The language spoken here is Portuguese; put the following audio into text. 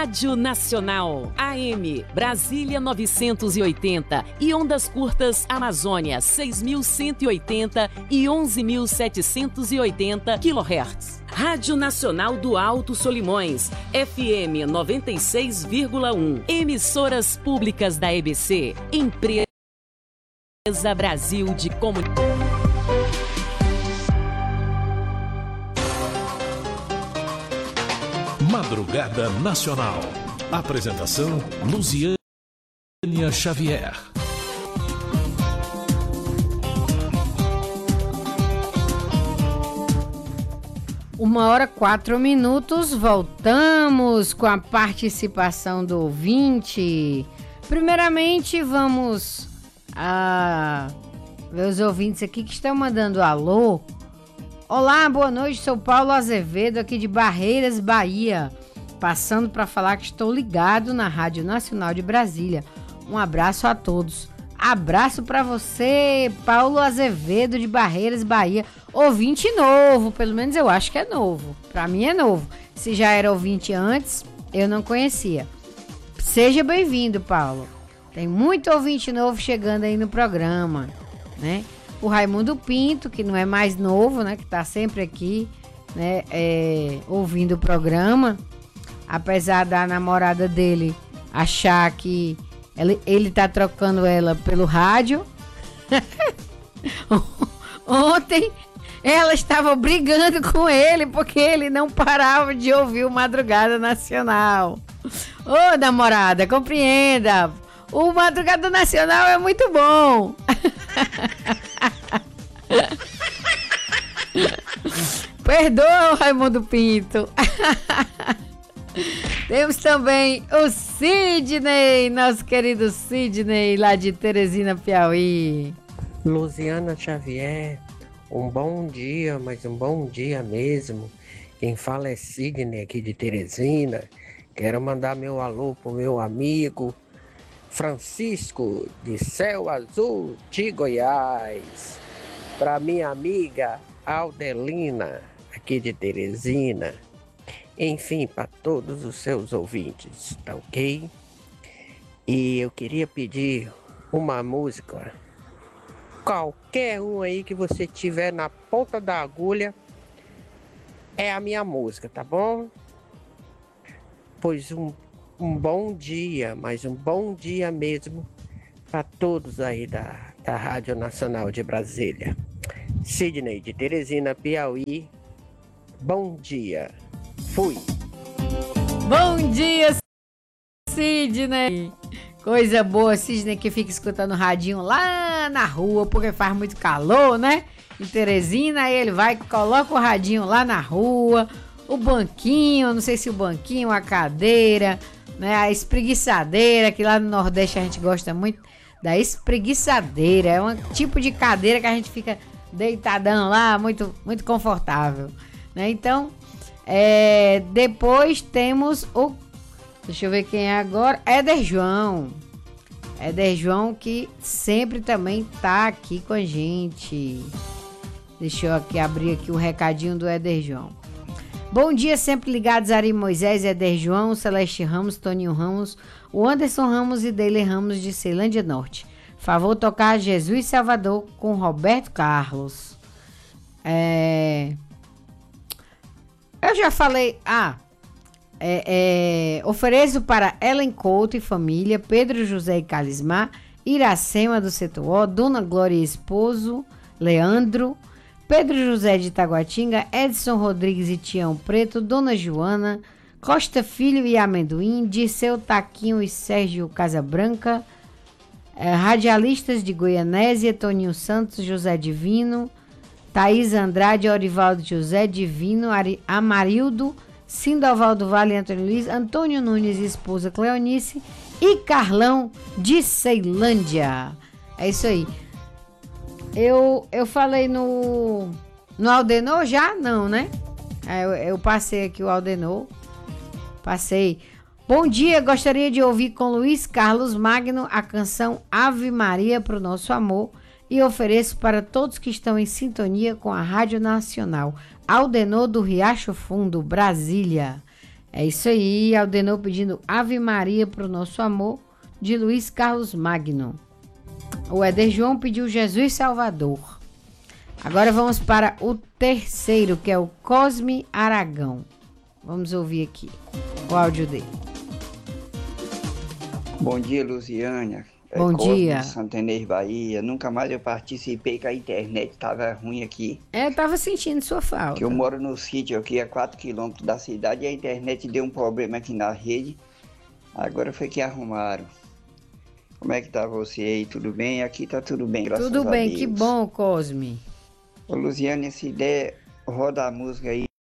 Rádio Nacional, AM, Brasília 980 e ondas curtas Amazônia 6.180 e 11.780 kHz. Rádio Nacional do Alto Solimões, FM 96,1. Emissoras públicas da EBC, Empresa Brasil de Comunicação. Madrugada Nacional. Apresentação: Luziânia Xavier. 1h04. Voltamos com a participação do ouvinte. Primeiramente, vamos ver os ouvintes aqui que estão mandando alô. Olá, boa noite, sou Paulo Azevedo, aqui de Barreiras, Bahia. Passando para falar que estou ligado na Rádio Nacional de Brasília. Um abraço a todos. Abraço para você, Paulo Azevedo, de Barreiras, Bahia. Ouvinte novo, pelo menos eu acho que é novo. Para mim é novo. Se já era ouvinte antes, eu não conhecia. Seja bem-vindo, Paulo. Tem muito ouvinte novo chegando aí no programa, né? O Raimundo Pinto, que não é mais novo, né? Que tá sempre aqui, né? Ouvindo o programa. Apesar da namorada dele achar que ele tá trocando ela pelo rádio. Ontem ela estava brigando com ele porque ele não parava de ouvir o Madrugada Nacional. Ô, namorada, compreenda. O Madrugada Nacional é muito bom. Perdoa, Raimundo Pinto. Temos também o Sidney, nosso querido Sidney, lá de Teresina, Piauí. Luziana Xavier, um bom dia, mas um bom dia mesmo. Quem fala é Sidney, aqui de Teresina. Quero mandar meu alô pro meu amigo Francisco, de Céu Azul, de Goiás. Para minha amiga Aldelina, aqui de Teresina. Enfim, para todos os seus ouvintes, tá ok? E eu queria pedir uma música, qualquer um aí que você tiver na ponta da agulha, é a minha música, tá bom? Pois um bom dia, mas um bom dia mesmo para todos aí da Rádio Nacional de Brasília. Sidney, de Teresina, Piauí, bom dia. Fui. Bom dia, Sidney. Coisa boa, Sidney, que fica escutando o radinho lá na rua, porque faz muito calor, né? Em Teresina, aí ele vai, coloca o radinho lá na rua, o banquinho, não sei se o banquinho, a cadeira, né? A espreguiçadeira, que lá no Nordeste a gente gosta muito da espreguiçadeira. É um tipo de cadeira que a gente fica deitadão lá, muito, muito confortável, né? Então, depois temos o... Deixa eu ver quem é agora. Éder João. Éder João, que sempre também tá aqui com a gente. Deixa eu abrir aqui o recadinho do Éder João. Bom dia, sempre ligados, Ari Moisés, Éder João, Celeste Ramos, Toninho Ramos, o Anderson Ramos e Deile Ramos, de Ceilândia Norte. Favor tocar Jesus Salvador com Roberto Carlos. Eu já falei... ofereço para Ellen Couto e família, Pedro José e Calismar, Iracema do Setuó, Dona Glória e esposo, Leandro, Pedro José de Taguatinga, Edson Rodrigues e Tião Preto, Dona Joana, Costa Filho e Amendoim, Dirceu Taquinho e Sérgio Casabranca, radialistas de Goianésia, Toninho Santos, José Divino, Thaís Andrade, Orivaldo José Divino, Amarildo, Sindoval do Vale, Antônio Luiz, Antônio Nunes e esposa Cleonice e Carlão de Ceilândia. É isso aí. Eu falei no Aldenor já? Não, né? Eu passei aqui o Aldenor. Passei. Bom dia, gostaria de ouvir com Luiz Carlos Magno a canção Ave Maria para o Nosso Amor e ofereço para todos que estão em sintonia com a Rádio Nacional. Aldenor do Riacho Fundo, Brasília. É isso aí, Aldenor pedindo Ave Maria pro nosso amor, de Luiz Carlos Magno. O Éder João pediu Jesus Salvador. Agora vamos para o terceiro, que é o Cosme Aragão. Vamos ouvir aqui o áudio dele. Bom dia, Luziânia. Bom dia. De Santa Inês, Bahia. Nunca mais eu participei, que a internet estava ruim aqui. Eu tava sentindo sua falta. Que eu moro no sítio aqui a 4 quilômetros da cidade e a internet deu um problema aqui na rede. Agora foi que arrumaram. Como é que tá você aí? Tudo bem? Aqui tá tudo bem, graças a Deus. Tudo bem, que bom, Cosme. Ô, Luziânia, se der, roda a música aí